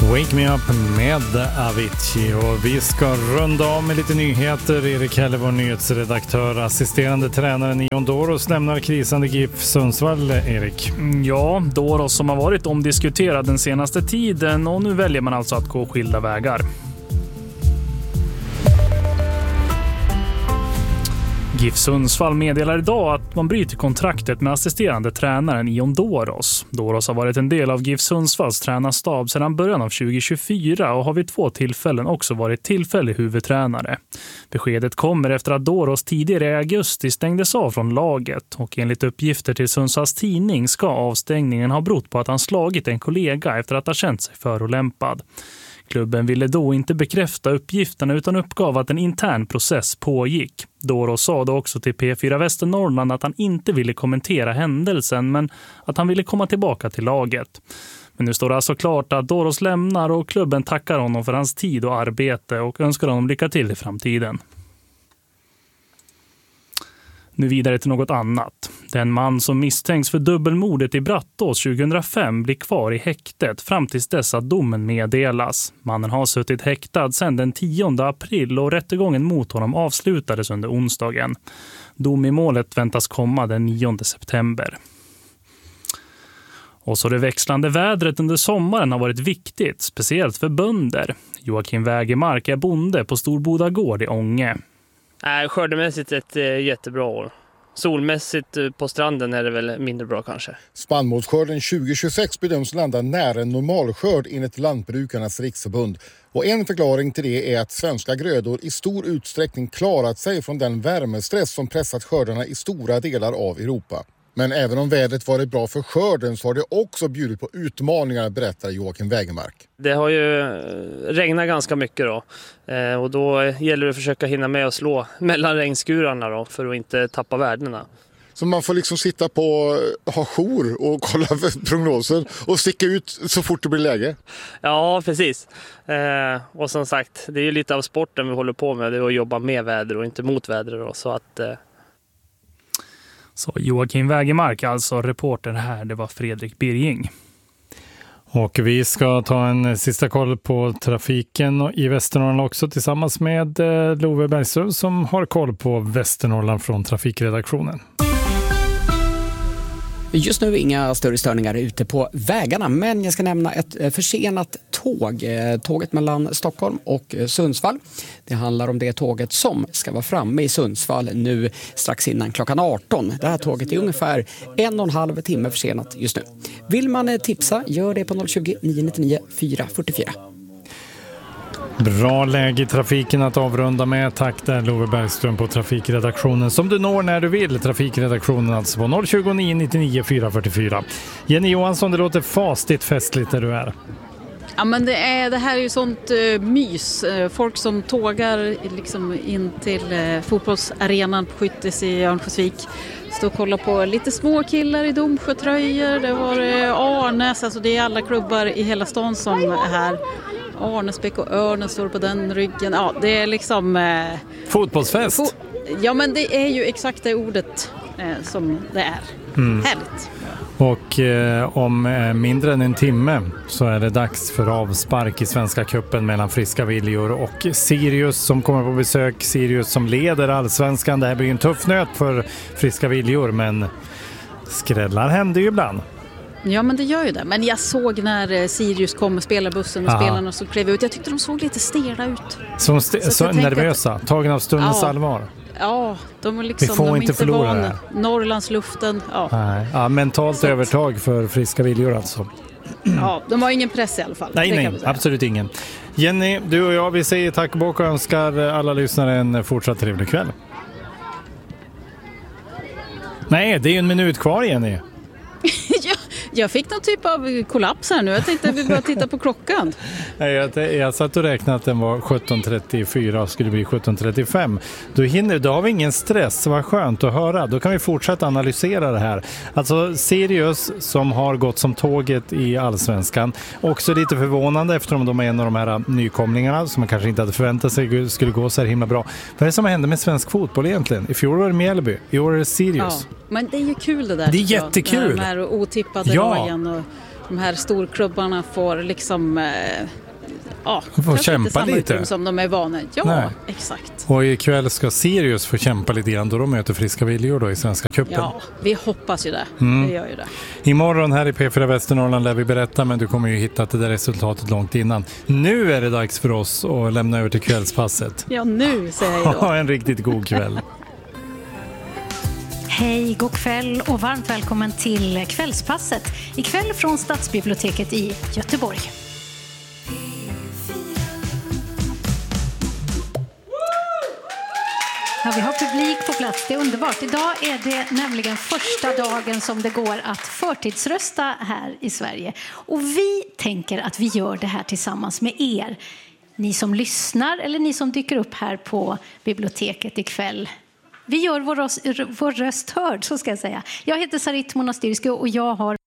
Wake Me Up med Avicii, och vi ska runda av med lite nyheter. Erik Heller, vår nyhetsredaktör, assisterande tränaren Ion Doros lämnar krisande GIF Sundsvall. Erik? Ja, Doros som har varit omdiskuterad den senaste tiden, och nu väljer man alltså att gå skilda vägar. GIF Sundsvall meddelar idag att man bryter kontraktet med assisterande tränaren Ion Doros. Doros har varit en del av GIF Sundsvalls tränarstab sedan början av 2024 och har vid 2 tillfällen också varit tillfällig huvudtränare. Beskedet kommer efter att Doros tidigare i augusti stängdes av från laget, och enligt uppgifter till Sundsvalls tidning ska avstängningen ha berott på att han slagit en kollega efter att ha känt sig förolämpad. Klubben ville då inte bekräfta uppgifterna utan uppgav att en intern process pågick. Doros sa då också till P4 Västernorrland att han inte ville kommentera händelsen, men att han ville komma tillbaka till laget. Men nu står det alltså klart att Doros lämnar, och klubben tackar honom för hans tid och arbete och önskar honom lycka till i framtiden. Nu vidare till något annat. Den man som misstänks för dubbelmordet i Brattås 2005 blir kvar i häktet fram tills dess att domen meddelas. Mannen har suttit häktad sedan den 10 april och rättegången mot honom avslutades under onsdagen. Dom i målet väntas komma den 9 september. Och så det växlande vädret under sommaren har varit viktigt, speciellt för bönder. Joakim Wägermark är bonde på Storboda gård i Ånge. Skördemässigt ett jättebra år. Solmässigt på stranden är det väl mindre bra kanske. Spannmålsskörden 2026 bedöms landa nära en normalskörd enligt Lantbrukarnas riksförbund. Och en förklaring till det är att svenska grödor i stor utsträckning klarat sig från den värmestress som pressat skördarna i stora delar av Europa. Men även om vädret varit bra för skörden så har det också bjudit på utmaningar, berättar Joakim Wägermark. Det har ju regnat ganska mycket då. Och då gäller det att försöka hinna med att slå mellan regnskurarna då, för att inte tappa värdena. Så man får liksom sitta på, ha jour och kolla prognosen och sticka ut så fort det blir läge? Ja, precis. Och som sagt, det är ju lite av sporten vi håller på med. Det är att jobba med väder och inte mot väder då, så att... Så Joakim Wägermark, alltså reporter här, det var Fredrik Birging. Och vi ska ta en sista koll på trafiken i Västernorrland också tillsammans med Love Bergström som har koll på Västernorrland från trafikredaktionen. Just nu inga större störningar ute på vägarna, men jag ska nämna ett försenat tåg. Tåget mellan Stockholm och Sundsvall. Det handlar om det tåget som ska vara framme i Sundsvall nu strax innan klockan 18. Det här tåget är ungefär 1,5 timme försenat just nu. Vill man tipsa, gör det på 020 999 444. Bra läge i trafiken att avrunda med. Tack där Love Bergström på trafikredaktionen som du når när du vill. Trafikredaktionen alltså på 020 999 444. Jenny Johansson, det låter fastigt festligt där du är. Ja, men det här är ju sånt mys. Folk som tågar liksom in till fotbollsarenan på Skyttis i Örnsköldsvik. Står och kollar på lite små killar i Domsjötröjor. Det var Arnes, alltså det är alla klubbar i hela stan som är här. Arnesbäck och Örnen står på den ryggen. Ja, det är liksom... fotbollsfest? Ja, men det är ju exakt det ordet som det är. Härligt. Och om mindre än en timme så är det dags för avspark i Svenska cupen mellan Friska Viljor och Sirius som kommer på besök. Sirius som leder allsvenskan. Det här blir en tuff nöt för Friska Viljor, men skrällar händer ju ibland. Ja, men det gör ju det. Men jag såg när Sirius kom med spelarbussen och spelarna så klev ut. Jag tyckte de såg lite stela ut. Så nervösa, tagen av stundens allvar. Ja, de är liksom... Vi får inte förlora det. Norrlandsluften, ja. Mentalt övertag för Friska Viljor alltså. Ja, de har ingen press i alla fall. Nej, absolut ingen. Jenny, du och jag, vi säger tack och bock och önskar alla lyssnare en fortsatt trevlig kväll. Nej, det är ju en minut kvar, Jenny. Jag fick någon typ av kollaps här nu. Jag tänkte att vi börjar titta på klockan. Jag satt och räknade att den var 17.34 och skulle bli 17.35. Då har vi ingen stress. Vad skönt att höra. Då kan vi fortsätta analysera det här. Alltså Sirius som har gått som tåget i allsvenskan. Också lite förvånande eftersom de är en av de här nykomlingarna som man kanske inte hade förväntat sig skulle gå så här himla bra. Vad är det som hände med svensk fotboll egentligen? I fjol var det Mjällby, i år är det Sirius. Ja, men det är ju kul det där. Det är jättekul. De här otippade lagen och de här storklubbarna får liksom får kämpa lite som de är vana. Ja, Nej. exakt. Och ikväll ska Sirius få kämpa lite grann då de möter Friska Viljor då i Svenska cupen. Ja, vi hoppas ju det. Vi gör ju det. Imorgon här i P4 Västernorrland lär vi berätta, men du kommer ju hitta det där resultatet långt innan. Nu är det dags för oss att lämna över till kvällspasset. Ja, nu säger jag då. Ha en riktigt god kväll. Hej, god kväll och varmt välkommen till kvällspasset. Ikväll från Stadsbiblioteket i Göteborg. Ja, vi har publik på plats, det är underbart. Idag är det nämligen första dagen som det går att förtidsrösta här i Sverige. Och vi tänker att vi gör det här tillsammans med er. Ni som lyssnar eller ni som dyker upp här på biblioteket ikväll. Vi gör vår röst hörd, så ska jag säga. Jag heter Sarit Monastirski och jag har